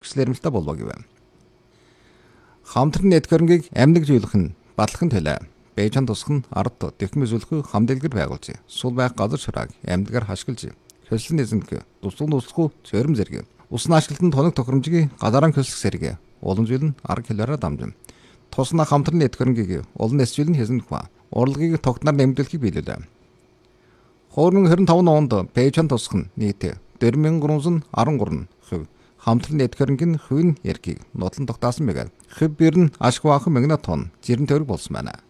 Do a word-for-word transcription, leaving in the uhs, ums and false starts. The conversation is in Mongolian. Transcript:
хүчлээрэмтэй болов гэв. Хамтран эд хөрөнгийг амьд зүйлэх нь батлахын төлөө Бэйжан тусах нь ард дэвхэм үзүүлэх хам дэлгэр байгуулж, сул байх газар шурааг амьдгаар хашгилж, хөслөн эзэнг туслах туслах цөөрөм зэрэг усан ашиглалтанд тоног тохиромжийг газаран хөслөх сэрэг улам зүйл нь арга хэлээрээ дамжин. Тусна хамтран эд хөрөнгийг улан эсжүүл нь хэзэн ба урлагийг тогтноор нэмэгдүүлэхийг биелүүлээ. Хоорон хорин таван онд Бэйжан тусах нь нийт дөрвөн мянган гурван арван гурван хувь хамтран эд хөрөнгийн хувийн эрхийг нотлон тогтаасан байгаад хөв бэр нь ашиг баахан мегнатон жирэн тойрог болсон байна.